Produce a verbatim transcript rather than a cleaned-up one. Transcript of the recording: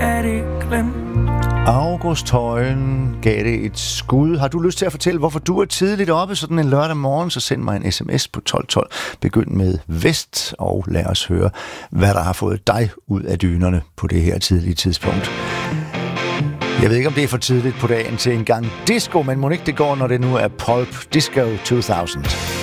er det glemt. August Højen gav det et skud. Har du lyst til at fortælle, hvorfor du er tidligt oppe sådan en lørdag morgen, så send mig en sms på tolv tolv. Begynd med Vest, og lad os høre, hvad der har fået dig ud af dynerne på det her tidlige tidspunkt. Jeg ved ikke, om det er for tidligt på dagen til en gang disco, men mon ikke det går, når det nu er Pulp Disco to tusind.